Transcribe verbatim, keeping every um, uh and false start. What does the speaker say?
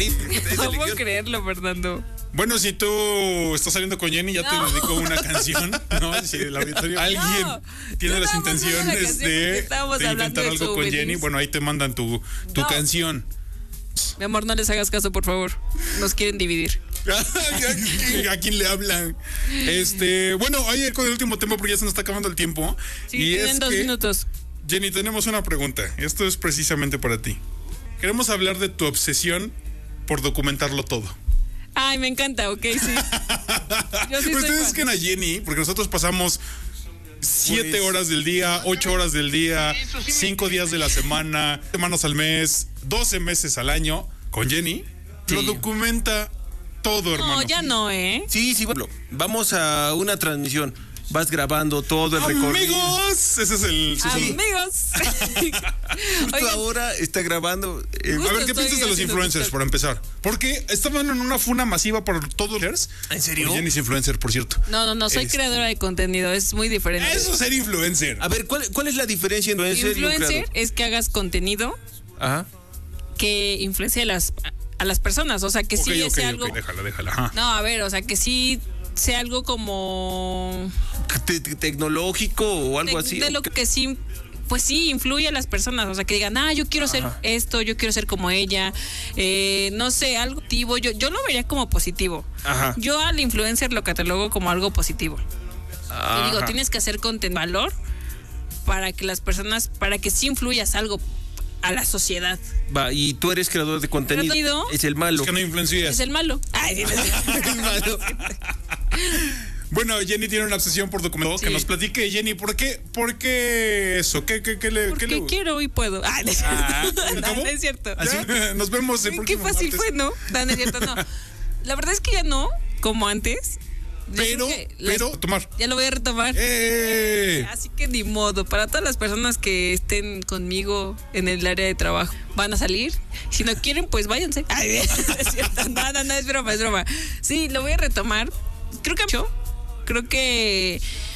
Jenny. No puedo creerlo, Fernando. Bueno, si tú estás saliendo con Jenny, ya no. te dedico una canción, ¿no? Si el auditorio, alguien no, tiene las intenciones de, de intentar algo con Jenny, bueno, ahí te mandan tu, tu no. canción. Mi amor, no les hagas caso, por favor. Nos quieren dividir. ¿A quién le hablan? Este, bueno, oye, con el último tema porque ya se nos está acabando el tiempo. Sí, y tienen es dos que, minutos. Jenny, tenemos una pregunta. Esto es precisamente para ti. Queremos hablar de tu obsesión por documentarlo todo. Ay, me encanta, ok, sí. Yo sí Ustedes busquen a Jenny, porque nosotros pasamos siete pues, horas del día, ocho horas del día, cinco días de la semana, semanas al mes, doce meses al año con Jenny. Sí. Lo documenta todo, hermano. No, ya no, ¿eh? Sí, sí, bueno, vamos a una transmisión. Vas grabando todo el recorrido. ¡Amigos! Ese es el... ¡Amigos! Justo Oigan, ahora está grabando... Eh, a ver, ¿qué piensas de los influencers, para empezar? Porque estaban en una funa masiva por todos los... ¿En serio? Jenny es influencer, por cierto. No, no, no, soy este... creadora de contenido, es muy diferente. Eso es ser influencer. A ver, ¿cuál, cuál es la diferencia entre influencer, influencer y un es que hagas contenido Ajá. que influencia a las, a las personas, o sea, que okay, sí okay, sea okay, algo... Okay, déjala, déjala. Ajá. No, a ver, o sea, que sí... sea algo como Te tecnológico o algo de, así. De lo que sí, pues sí, influye a las personas. O sea, que digan, ah, yo quiero Ajá. ser esto, yo quiero ser como ella. Eh, no sé, algo positivo. Yo, yo lo vería como positivo. Ajá. Yo al influencer lo catalogo como algo positivo. Ajá. Y digo, tienes que hacer contenido valor para que las personas, para que sí influyas algo a la sociedad. Va, y tú eres creador de contenido. ¿Contenido? Es el malo. Es que no influencias. Es el malo. Ay, sí, es el malo. Bueno, Jenny tiene una obsesión por documentar. Sí. Que nos platique, Jenny, ¿por qué, por qué eso? ¿Qué, qué, qué le, Porque qué le... quiero y puedo. Ah, no, ah, no, no es cierto. ¿Ya? Nos vemos el próximo Qué fácil martes. fue, ¿no? No, no es cierto, no. La verdad es que ya no, como antes. Pero, pero, las, tomar. Ya lo voy a retomar. ¡Eh! Así que ni modo. Para todas las personas que estén conmigo en el área de trabajo, van a salir. Si no quieren, pues váyanse. Ay, es cierto. No, no, no, es broma, es broma. Sí, lo voy a retomar. Creo que yo, creo que